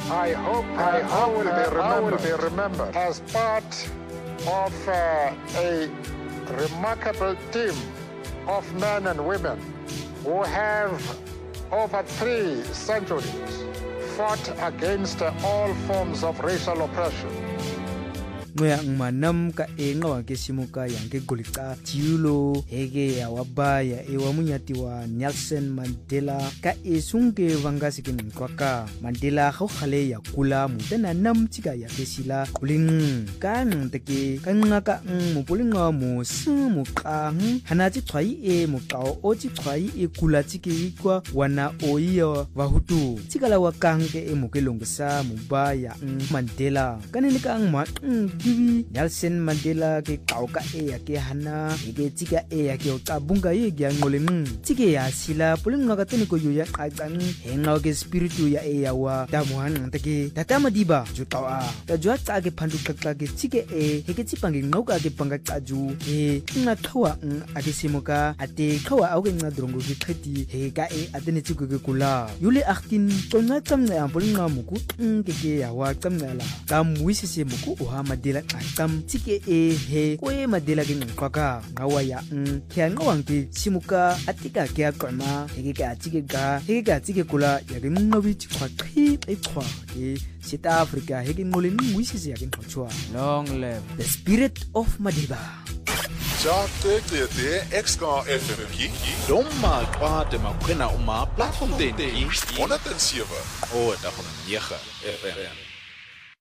I hope will be remembered as part of a remarkable team of men and women who have over 3 centuries fought against all forms of racial oppression. Ngoyang manam ka ngawa ke simuka yang ke golika tiulo hege ya wabaya munyati wa Nelson Mandela ka sungke wangasi ke nkwaka Mandela khale ya kula mutena nam tika ya kesila kuling kan teke kan ngaka mupulinga mo sumu kang hanaji twai mukao oji twai kula tiki kwa wana oiya wahutu tikala wakang ke mukelongsa mubaya Mandela kanini kang ma Nelson Mandela ke kauka ya ke hana ke tika ya ke utabunga ye ya ngoleng tike ya sila pulinga katene ko yo ya kang henga ke spiritu ya wa damuhan take tatama diba jutawa ta jwa ta ke phandu kakla ke tike ke tsipangi ngauka ke panga taju nga khawa ake simuka ate khawa au ke nga drongo ke khati ka atene tsiku ke kula yule akhtin tonna tsamna pulinga muku ke ya wa tsamna la kam wisise muku oha Mandela tam tike he koe Mandela ke ngqaka ngawaya kya ngawangke simuka atika ke aqama heke ka tike kula ya ke ngawi tshwa qhi echwa ke South Africa heke ngoleni wisise ya ke nqochwa long live the spirit of Madiba. Jate Exka FM ki Domma kwate makwena uma platform den 107 o da 9 FM